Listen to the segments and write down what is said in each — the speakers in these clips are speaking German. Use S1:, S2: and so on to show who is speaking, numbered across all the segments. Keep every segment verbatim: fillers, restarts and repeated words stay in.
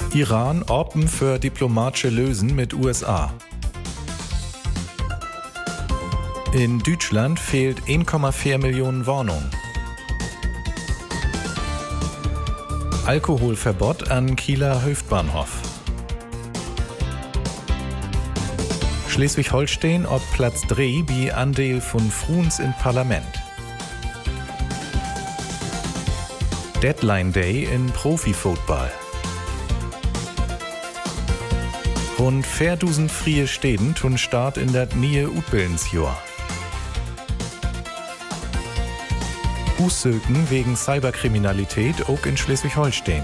S1: Iran open für diplomatische Lösen mit U S A. In Deutschland fehlt eins Komma vier Millionen Wohnungen. Alkoholverbot an Kieler Hüftbahnhof. Schleswig-Holstein ob Platz drei bei Andel von Fruns im Parlament. Deadline Day in Profifootball. Rund viertausend frie Städten tun Start in das neue Utbildungsjahr. Bußsöken wegen Cyberkriminalität auch in Schleswig-Holstein.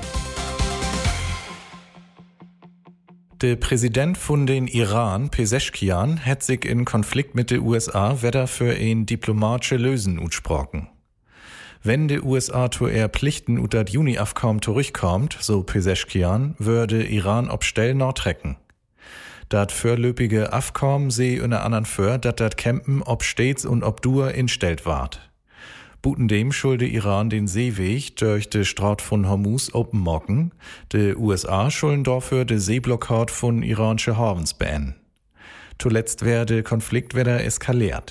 S1: Der Präsident von den Iran, Pezeshkian, hat sich in Konflikt mit den U S A wieder für ein diplomatische Lösen utsprochen. Wenn die U S A zu er Pflichten und das Juni-Abkommen zurückkommt, so Pezeshkian, würde Iran ob Stell trecken. Dat vorlöpige Abkommen seh in der anderen für, dat dat Campen ob stets und ob dur instellt ward. Buten dem schulde Iran den Seeweg durch de Straat von Hormuz openmocken. De U S A schulden dafür de Seeblockade von iranische Havens beenden. Zuletzt werde Konflikt wieder eskaliert.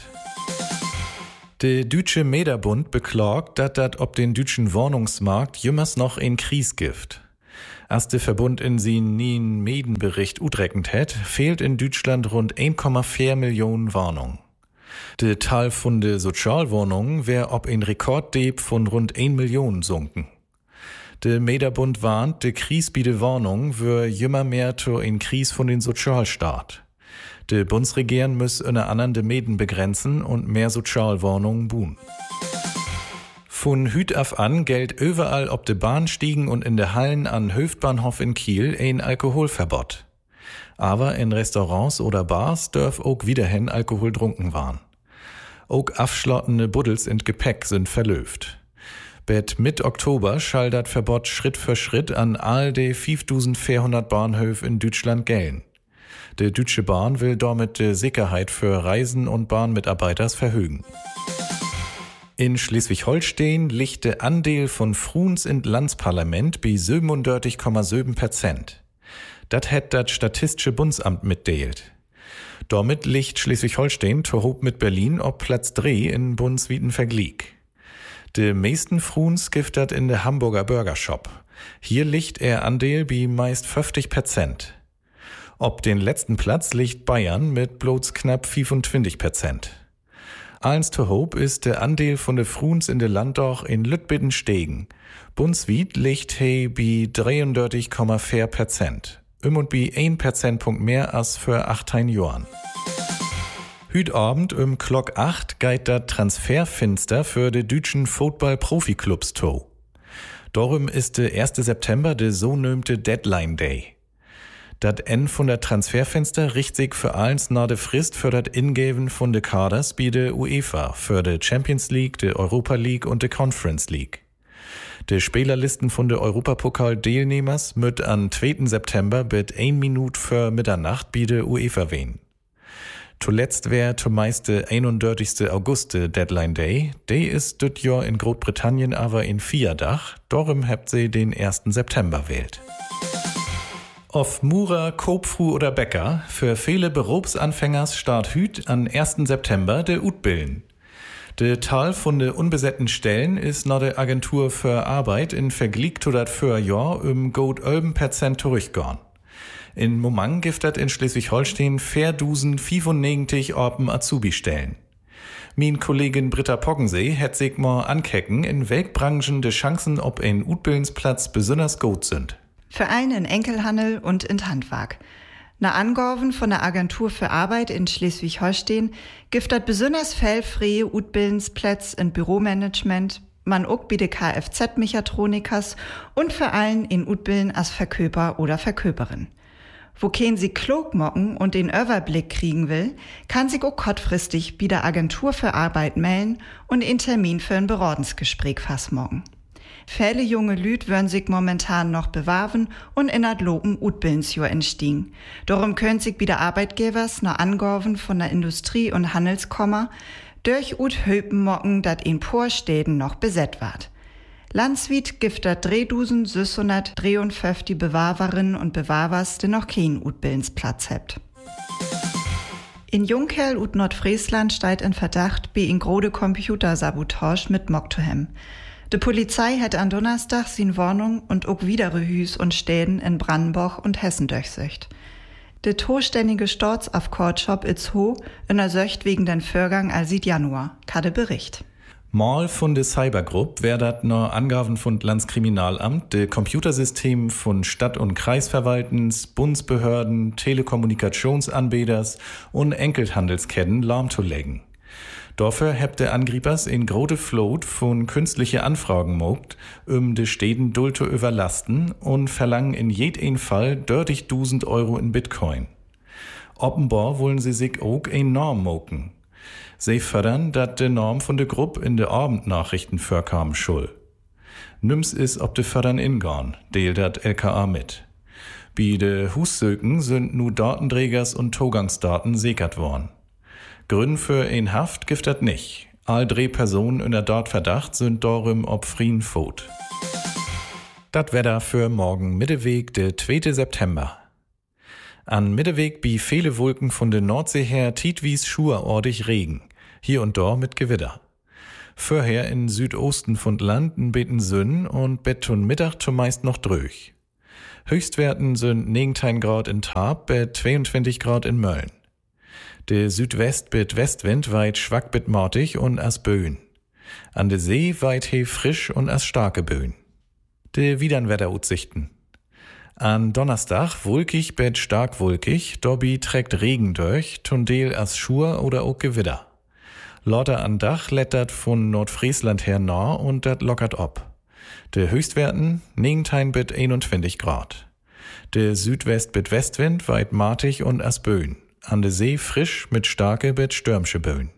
S1: De Deutsche Mederbund beklagt, dat dat ob den deutschen Wohnungsmarkt jümmers noch in Krise gibt. Als der Verbund in sin nien Medenbericht utreckend hat, fehlt in Deutschland rund eins Komma vier Millionen Wohnungen. Der Teil von der Sozialwohnungen wär ob ein Rekorddeb von rund eine Million sunken. Der Mederbund warnt, de Krise bei de Wohnungen wär jümmer mehr zu ein Krise von den Sozialstaat. De Bundesregierung muss eine anderen de Meden begrenzen und mehr Sozialwohnungen buhen. Von Hüt af an gilt überall ob de Bahnstiegen und in de Hallen an Hüftbahnhof in Kiel ein Alkoholverbot. Aber in Restaurants oder Bars dürf auch wiederhin Alkohol trunken waren. Auch afschlottene Buddels in Gepäck sind verlöft. Bet mit Oktober schall dat Verbot Schritt für Schritt an all de fünftausendvierhundert Bahnhöfe in Deutschland gelten. De Deutsche Bahn will damit de Sicherheit für Reisen- und Bahnmitarbeiters verhögen. In Schleswig-Holstein liegt der Andel von Fruns in Landsparlament bei siebenundvierzig Komma sieben Prozent. Dat hat das Statistische Bundesamt mitdeilt. Damit liegt Schleswig-Holstein hoch mit Berlin ob Platz drei in bundesweiten Vergleich. De meisten Fruns gibt dat in der Hamburger Burgershop. Hier liegt er Andel bei meist fünfzig Prozent. Ob den letzten Platz liegt Bayern mit bloß knapp fünfundzwanzig Prozent. Eins zu hoch ist der Andel von de Fruns in de Landtag in Lütbitten stegen. Bundesweit liegt he bei dreiundvierzig Komma vier Prozent. Um und bei ein Prozentpunkt mehr als für achtzehn Jahren. Hüt Abend um Glock acht geht dat Transferfenster für de deutschen Football-Profi-Clubs to. Darum ist der erste September de so nömte Deadline Day. Dat N von der Transferfenster richtet sich für allens nach de Frist für dat Ingeben von de Kaders bei de UEFA für de Champions League, de Europa League und de Conference League. De Spielerlisten von de Europapokal-Teilnehmers müt an zweiten September bit ein Minute für Mitternacht bei de UEFA wehen. Zuletzt wär zumeist de einunddreißigsten August de Deadline Day. Day ist dit Jahr in Großbritannien aber in vier Dach, darum habt sie den ersten September wählt. Auf Murer, Kopfru oder Bäcker, für viele Berufsanfängers start hüt an ersten September de Utbillen. De Tal von de unbesetzten Stellen ist nach der Agentur für Arbeit in Vergleich zu dat Vorjahr um gut elf Prozent zurückgegangen. In Momang gibt dat in Schleswig-Holstein viertausendfünfundneunzig Orpen Azubi-Stellen. Min Kollegin Britta Poggensee hat sich mal ankecken, in welch Branchen de Chancen ob ein Utbildungsplatz besonders gut sind.
S2: Für einen in Enkelhandel und in Handwerk. Na Angaben von der Agentur für Arbeit in Schleswig-Holstein gibt das besonders fellfreie Utbildungsplätze in Büromanagement, man auch bei de Kfz-Mechatronikers und vor allem in Utbilden als Verköper oder Verköperin. Wo kein sie klug mocken und den Überblick kriegen will, kann sich auch kurzfristig bei der Agentur für Arbeit melden und einen Termin für ein Beratungsgespräch fastmocken. Viele junge Lüd würden sich momentan noch bewahren und in dat lopen Utbildungsjahr entstiegen. Darum können sich bei der Arbeitgebers nach Angaben von der Industrie- und Handelskammer durch ut Höpen mocken, dat in Vorstädten noch besetzt ward. Landswiet gibt dat dreihundert sechshundertdreiundfünfzig Bewahrerinnen und Bewahrers, die noch keinen Utbildungsplatz habt. In Junkerl ut Nordfriesland steht in Verdacht, bei in grode Computersabotage mit Mock zu haben. Die Polizei hat an Donnerstag sin Wohnung und auch widere Hüs und Städen in Brandenburg und Hessen durchsucht. Der zuständige Staatsaufkortshop Itzho in der Söcht wegen den Vorgang als seit Januar, kade Bericht.
S1: Mal von der Cybergruppe werdet nur Angaben von Landskriminalamt, de Computersystem von Stadt- und Kreisverwaltens, Bundesbehörden, Telekommunikationsanbieters und Enkelhandelsketten lahmzulegen. Dafür hebt der Angriebers in grote Flot von künstliche Anfragen mogt, um de Städten Duld zu überlasten und verlangen in jedem Fall dreißigtausend Euro in Bitcoin. Offenbar wollen sie sich auch enorm moken. Sie fördern, dass de Norm von de Gruppe in de Abendnachrichten vorkam schul. Nims is ob de Fördern ingarn, deelt dat L K A mit. Bei de Hussöken sind nu Datenträgers und Togangsdaten sichert worden. Gründe für ein Haft gibt dat nicht. All drei Personen in der dort Verdacht sind darum ob frien Fot. Dat Wetter für morgen Mitteweg, der zweite September. An Mitteweg bi viele Wolken von der Nordsee her tietwies schurordig Regen, hier und dort mit Gewitter. Vorher in Südosten von Land n beten Sünn und bet und Mittag zumeist noch dröch. Höchstwerten sind neunzehn Grad in Tarp, bet zweiundzwanzig Grad in Mölln. Der Südwest bet Westwind weit schwack bet mortig und as Böen. An der See weit he frisch und as starke Böen. De Widernwetteraussichten. An Donnerstag wolkig bet stark wolkig, dobi trägt Regen durch, tundel as Schur oder auch Gewitter. Lauter an Dach lettert von Nordfriesland her nah und dat lockert ob. De Höchstwerten neunzehn bet einundzwanzig Grad. De Südwest bet Westwind weit martig und as Böen. An der See frisch mit starke bet stürmische Böen.